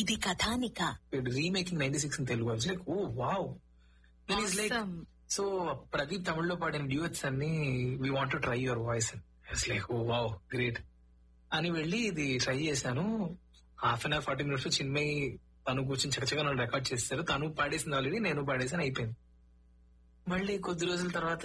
ఇది కథానిక. Remaking 96 in Telugu. Like oh wow. Then is like so Pradeep తమిళ్లో పాడిన డ్యూయట్స్ అన్ని we want to try your voice. It's like oh wow great అని వెళ్ళి ఇది ట్రై చేశాను. Half an hour 40 minutes Chinmayi తను కూర్చొని చక్కగా నన్ను రికార్డ్ చేస్తారు. తను పాడేసింది ఆల్రెడీ, నేను పాడేసాను, అయిపోయింది. మళ్ళీ కొద్ది రోజుల తర్వాత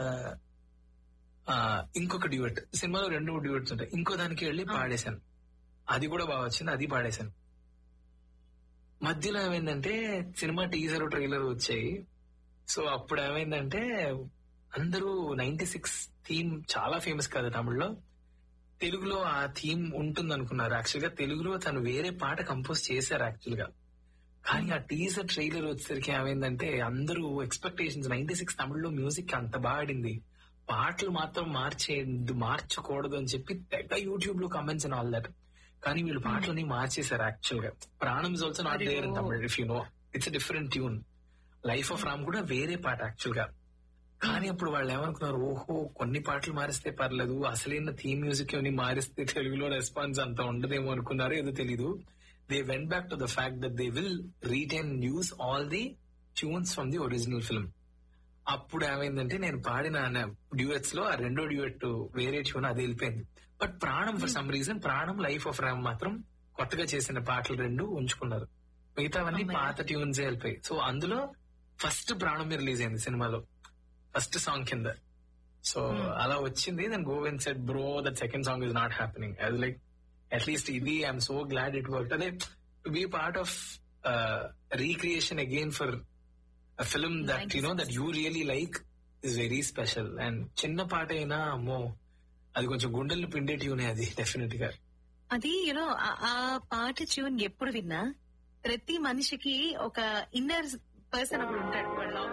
ఇంకొక డ్యూయట్, సినిమాలో 2 డ్యూయట్స్ ఉంటాయి, ఇంకో దానికి వెళ్ళి పాడేశాను. అది కూడా బాగా వచ్చింది, అది పాడేశాను. మధ్యలో ఏమైందంటే సినిమా టీజర్ ట్రైలర్ వచ్చాయి. సో అప్పుడు ఏమైందంటే అందరూ 96 థీమ్ చాలా ఫేమస్ కదా తమిళ్లో, తెలుగులో ఆ థీమ్ ఉంటుంది అనుకున్నారు. యాక్చువల్ గా తెలుగులో తను వేరే పాట కంపోజ్ చేశారు యాక్చువల్ గా. కానీ ఆ టీజర్ ట్రైలర్ వచ్చేసరికి ఏమైందంటే అందరూ ఎక్స్పెక్టేషన్స్ 96 తమిళ్లో మ్యూజిక్ అంత బాడింది, పాటలు మాత్రం మార్చకూడదు అని చెప్పి తెగ యూట్యూబ్ లో కమెంట్స్ అండ్ ఆల్ దట్. కానీ వీళ్ళు పాటలని మార్చేశారు యాక్చువల్ గా. ప్రాణం is also not there in Tamil, if you know, it's different tune. Life of Ram కూడా వేరే పాట యాక్చువల్ గా. కానీ అప్పుడు వాళ్ళు ఏమనుకున్నారు, ఓహో కొన్ని పాటలు మారిస్తే పర్లేదు, అసలైన థీమ్ మ్యూజిక్ ఏమని మారిస్తే తెలుగులో రెస్పాన్స్ అంత ఉండదేమో అనుకున్నారు, ఏదో తెలీదు. They went back to the fact that they will retain use all the tunes from the original film. అప్పుడు ఏమైందంటే నేను పాడిన డ్యూయట్స్ లో ఆ 2వ డ్యూయట్ వేరే ట్యూన్ అది వెళ్ళిపోయింది. బట్ ప్రాణం ఫర్ సమ్ రీజన్, ప్రాణం లైఫ్ ఆఫ్ రామ్ మాత్రం కొత్తగా చేసిన పాటలు 2 ఉంచుకున్నారు, మిగతావన్నీ పాత ట్యూన్స్ వెళ్ళిపోయి. సో అందులో ఫస్ట్ ప్రాణం రిలీజ్ అయింది సినిమాలో, ఫస్ట్ సాంగ్ కింద. సో అలా వచ్చింది. Then Govind said bro that second song is not happening. అది లైక్ అట్లీస్ట్ ఇది I'm so glad it work. అదే to be part of recreation again for a film that you know that you really like is very special. And చిన్న పాట అయినా అమ్మో అది కొంచెం గుండెలు పిండే ట్యూనే అది డెఫినెట్ గా. అది యూనో ఆ పాట ట్యూన్ ఎప్పుడు విన్నా ప్రతి మనిషికి ఒక ఇన్నర్ పర్సన్ ఒకడు ఉంటాడు.